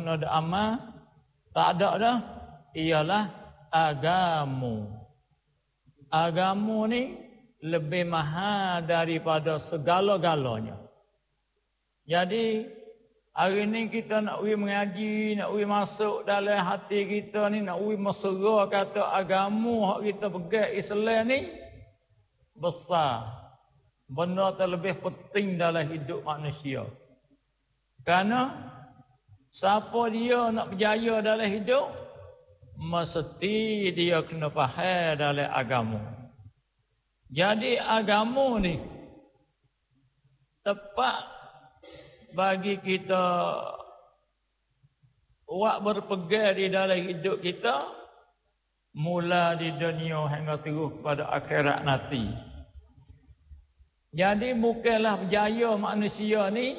mana ada amal, tak ada dah, ialah agamu. Agamu ni lebih mahal daripada segala-galanya. Jadi hari ni kita nak pergi mengaji, nak pergi masuk dalam hati kita ni, nak pergi mesra kata agama hak kita pegang Islam ni besar. Benda terlebih penting dalam hidup manusia. Kerana siapa dia nak berjaya dalam hidup, mesti dia kena faham dalam agama. Jadi agama ni tepat bagi kita buat berpegang di dalam hidup kita, mula di dunia hingga terus pada akhirat nanti. Jadi bukanlah berjaya manusia ni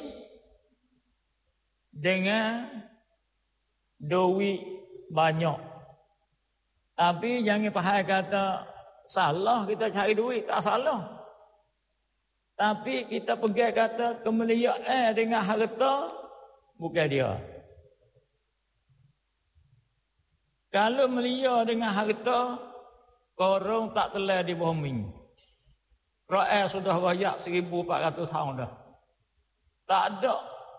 dengan duit banyak. Tapi jangan faham kata salah kita cari duit, tak salah. Tapi kita pegang kata kemuliaan dengan harta, bukan dia. Kalau melia dengan harta, korang tak telah di bumi. Rakyat sudah banyak 1400 tahun dah. Tak ada.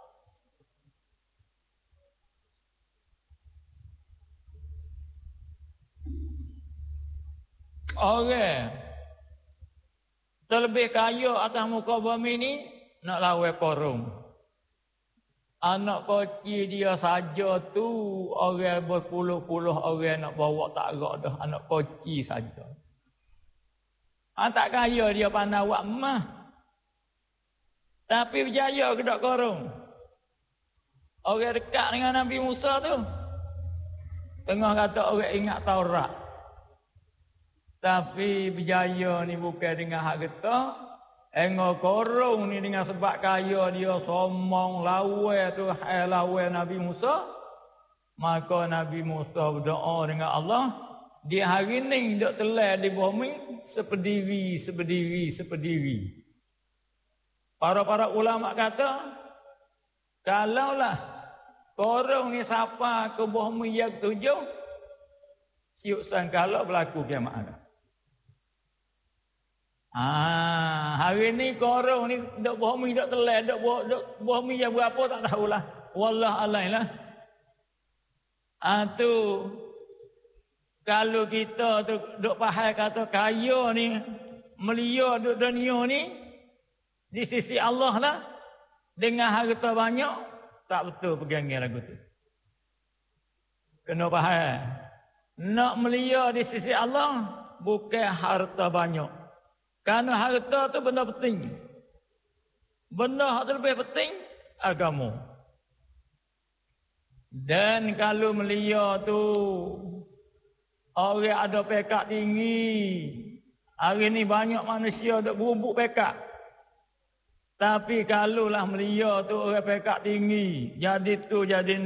Orang terlebih kaya atas muka bumi ni nak lawan korong. Anak kecil dia saja tu orang berpuluh-puluh orang nak bawa tak agak dah, anak kecil saja. Tak kaya dia pandai buat emas. Tapi berjaya ke tak korong. Orang dekat dengan Nabi Musa tu tengah kata orang ingat Taurat. Tapi berjaya ni bukan dengan harta, engkau korong ni dengan sebab kaya dia somong lawan tu, lawan Nabi Musa. Maka Nabi Musa berdoa dengan Allah, di hari ni dok telah di bumi sepediri. Para ulama kata, kalaulah korong ni siapa ke bumi yang ketujuh, siuk sangkala berlaku kiamat. Hari ni korong ni dok bumi dok telah dok bumi yang berapa tak tahulah. Wallah alam lah. Tu kalau kita tu dok faham kata kaya ni melia duk dunia ni di sisi Allah lah, dengan harta banyak, tak betul pegangan lagu tu. Kena faham. Nak melia di sisi Allah bukan harta banyak. Kerana harta tu benda penting. Benda yang lebih penting agama. Dan kalau melia tu orang ada pekat tinggi. Hari ni banyak manusia duk berubuk pekat. Tapi kalaulah melia tu orang pekat tinggi, jadi tu jadi